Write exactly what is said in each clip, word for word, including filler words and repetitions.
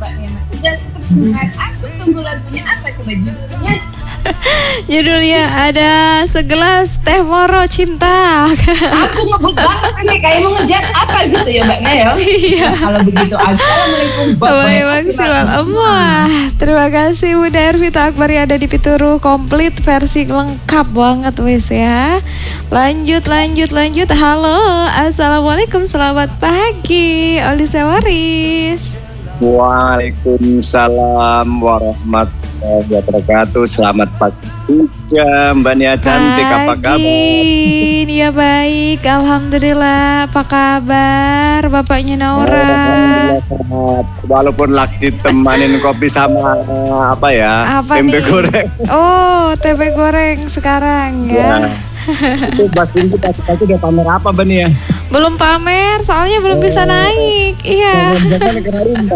Mbak Nema. Dan untuk semangat aku tunggu lagunya apa coba judulnya? Judulnya ada segelas teh moro cinta. Aku ngebut banget nih kayak mau ngejar apa gitu ya Mbak Neo. Iya. Kalau begitu assalamualaikum Bapak maksimal emuah. Terima kasih Bunda Ervita Akbar yang ada di Pituru, komplit versi lengkap banget wes ya. Lanjut lanjut lanjut. Halo, assalamualaikum, selamat pagi Olisa Waris. Waalaikumsalam warahmatullahi wabarakatuh. Selamat pagi juga Mbak Nia cantik, apa kabar? Iya baik, alhamdulillah. Apa kabar Bapaknya Naura? Alhamdulillah sehat. Walaupun lagi temanin kopi sama apa ya? Apa tempe nih? goreng. Oh, tempe goreng sekarang ya. Ya. Itu Mbak Cindy pagi-pagi udah pamer apa Mbak Nia? Belum pamer, soalnya belum bisa naik. Iya. Jangan kerarin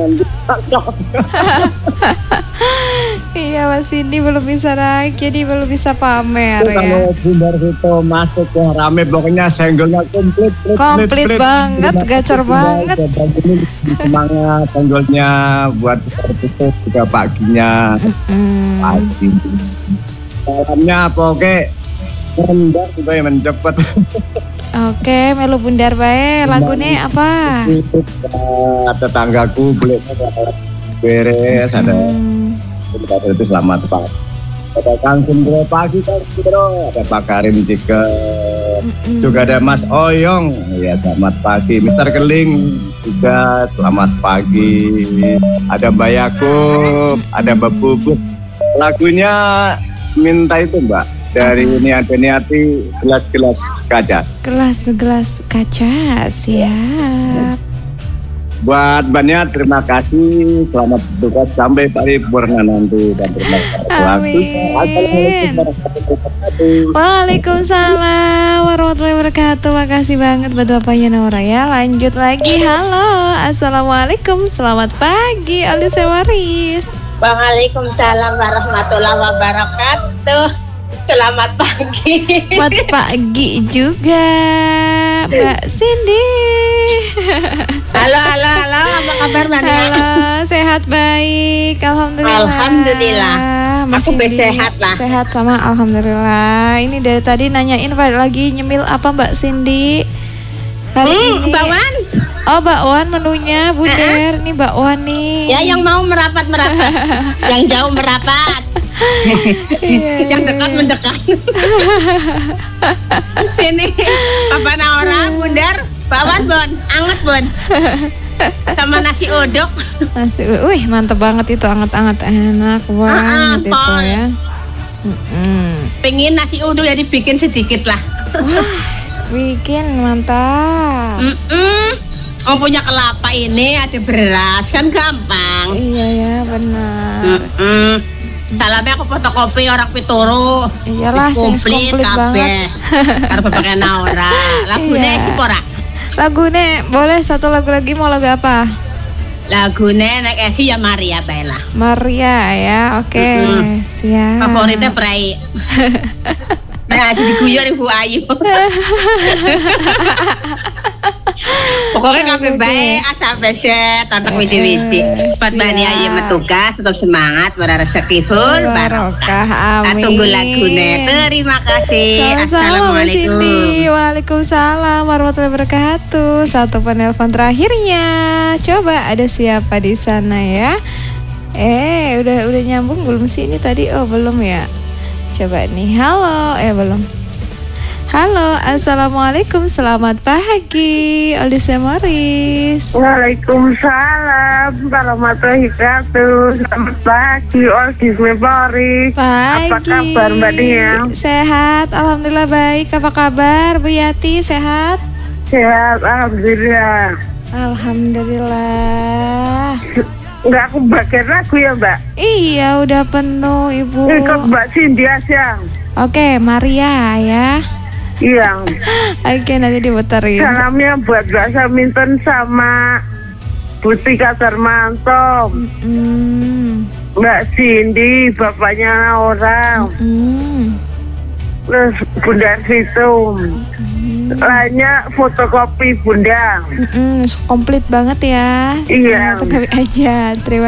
Iya Mas Cindy belum bisa naik, jadi belum bisa pamer ya. Kalau Bundar itu masuk ke rame, pokoknya senggolnya komplit, komplit, Komplit banget, gacor banget. Semangat senggolnya buat itu juga paginya. Mm. Pagi. Salamnya apa oke? Bundar supaya mencepet. Oke, melu Bundar bae. Lagunya apa? Ada tetanggaku boleh beres, ada Hmm. itu selamat pagi. Ada Kang Sundro pagi, Kang Sundro. Ada Pak Karim juga. Mm-mm. Juga ada Mas Oyong. Ya, selamat pagi. Mister Keling juga selamat pagi. Ada Mbak Yakub, ada Mbak Bubuk. Lagunya minta itu Mbak. Dari ini ada niati gelas-gelas kaca. Gelas-gelas kaca, siap. Buat Mbak Nia, terima kasih. Selamat bertugas sampai paripurna nanti dan terima kasih. Amin. Assalamualaikum warahmatullahi wabarakatuh. Waalaikumsalam warahmatullahi wabarakatuh. Makasih banget buat Bapaknya Naura ya. Lanjut lagi. Halo, assalamualaikum, selamat pagi Olisa Waris. Waalaikumsalam warahmatullahi wabarakatuh. Selamat pagi. Selamat pagi juga Mbak Cindy. Halo, halo, halo. Apa kabar Mbak Nia? Halo, sehat baik, alhamdulillah. Alhamdulillah. Mas Aku Cindy sehat lah. Sehat sama alhamdulillah. Ini dari tadi nanyain Pak lagi nyemil apa Mbak Cindy hari Hmm, ini. bakwan. Oh, bakwan menunya Bundar. Ini bakwan nih. Ya, yang mau merapat-merapat. Yang jauh merapat. Iya, Yang iya, dekat iya. mendekat. Sini. Apa Naura, Bundar? Bakwan, Bon. Anget, Bon. Sama nasi uduk. Nasi, wih mantep banget itu, anget-anget enak banget itu Pol. ya. Mm-mm. Pengen nasi uduk jadi bikin sedikit lah. Bikin mantap. Mm-mm. Oh, punya kelapa ini ada beras kan gampang. Iya ya benar. Mm-mm. Salamnya aku fotokopi orang Pituru. Iyalah, sing komplit banget. Harus pakai Naura. Lagunya Iya. si Pora. Lagune boleh satu lagu lagi, mau lagu apa? Lagunya nek esi ya Maria Bella. Maria ya, oke. Mm-mm. Siap. Favoritnya Prai. Nah, jadi guyon Ibu Ayu. Pokoknya kabeh bae asal beset tonton wiji-wiji. Buat Mbak Nia yang metugas tetap semangat, ora rezeki full barokah. Amin. Tunggu lagune. Terima kasih. Sama-sama Mbak Cindy. Assalamualaikum. Waalaikumsalam warahmatullahi wabarakatuh. Satu penelpon terakhirnya. Coba ada siapa di sana ya? Eh, udah udah nyambung belum sih ini tadi? Oh, belum ya. Coba nih. Halo, eh belum. Halo, assalamualaikum, selamat pagi, Olisa Morris. Waalaikumsalam warahmatullahi wabarakatuh. Selamat pagi, Olisa Morris. Pagi. Apa kabar Mbak Nia? Sehat, alhamdulillah baik. Apa kabar Bu Yati, sehat? Sehat, alhamdulillah. Alhamdulillah. Enggak aku bagian lagu ya Mbak? Iya, udah penuh Ibu. Ikut Mbak Cindy aja. Oke, Maria ya. Iya. Oke, nanti diputerin. Salamnya buat Mbak Saminton sama Butika Darmanto, Hmm. Mbak Cindy, bapaknya Naura, Hmm. terus Bunda Situ. Lainnya fotokopi Bunda. Hmm. Komplit banget ya. Iya. Fotokopi aja. Terima